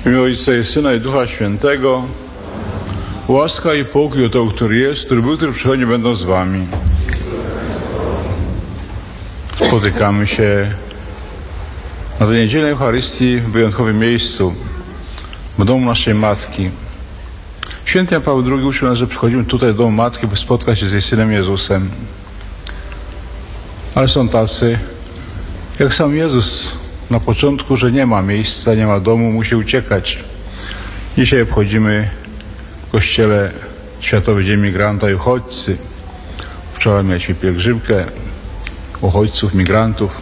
W imię Ojca i Syna i Ducha Świętego. Łaska i pokój od tego, który jest, który był, który przychodzi, będą z wami. Spotykamy się na tej niedzielnej Eucharystii w wyjątkowym miejscu, w domu naszej Matki. Święty Jan Paweł II uczył nas, że przychodzimy tutaj do domu Matki, by spotkać się z jej Synem Jezusem. Ale są tacy, jak sam Jezus na początku, że nie ma miejsca, nie ma domu, musi uciekać. Dzisiaj obchodzimy w Kościele Światowy Dzień Migranta i Uchodźcy. Wczoraj mieliśmy pielgrzymkę uchodźców, migrantów.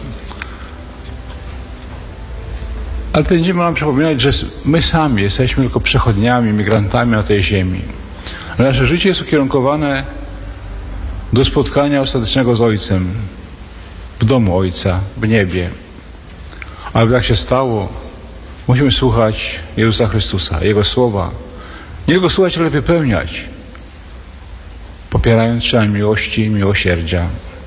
Ale ten dzień ma nam przypominać, że my sami jesteśmy tylko przechodniami, migrantami na tej ziemi. Nasze życie jest ukierunkowane do spotkania ostatecznego z Ojcem, w domu Ojca, w niebie. Ale by tak się stało, musimy słuchać Jezusa Chrystusa, Jego słowa. Nie Jego słuchać, ale wypełniać, popierając czyny miłości i miłosierdzia.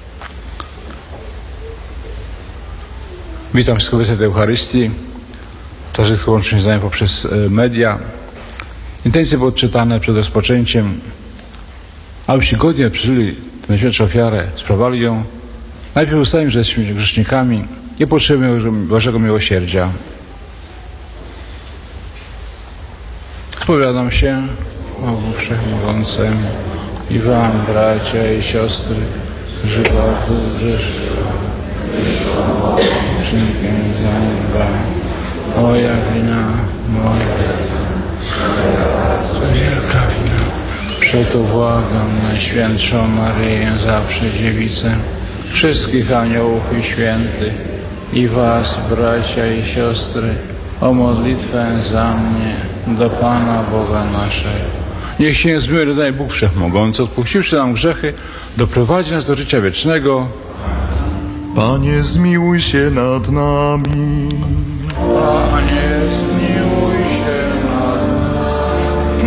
Witam wszystkich obecnych tej Eucharystii, także tych łącznie z nami poprzez media. Intencje były odczytane przed rozpoczęciem, abyście godnie przeżyli tę najświętszą ofiarę, sprawowali ją. Najpierw ustalmy, że jesteśmy grzesznikami i potrzebujemy Bożego miłosierdzia. Spowiadam się Bogu Wszechmogącemu i wam, bracia i siostry, żywotu grzesznego, czynkiem zaniedbania, moja wina, wielka wina. Przeto błagam Najświętszą Maryję, zawsze Dziewicę, wszystkich aniołów i świętych i was, bracia i siostry, o modlitwę za mnie do Pana Boga naszego. Niech się zmiłuje daje Bóg Wszechmogący, odpuściwszy nam grzechy, doprowadzi nas do życia wiecznego. Panie, zmiłuj się nad nami. Panie, zmiłuj się